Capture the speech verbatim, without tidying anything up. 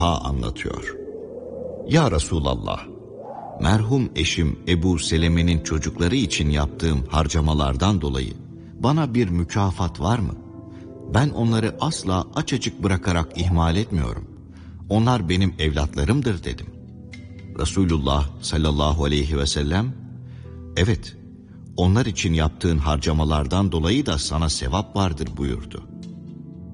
anlatıyor. Ya Resulallah, merhum eşim Ebu Seleme'nin çocukları için yaptığım harcamalardan dolayı bana bir mükafat var mı? Ben onları asla aç açık bırakarak ihmal etmiyorum. Onlar benim evlatlarımdır dedim. Resulullah sallallahu aleyhi ve sellem, evet, onlar için yaptığın harcamalardan dolayı da sana sevap vardır buyurdu.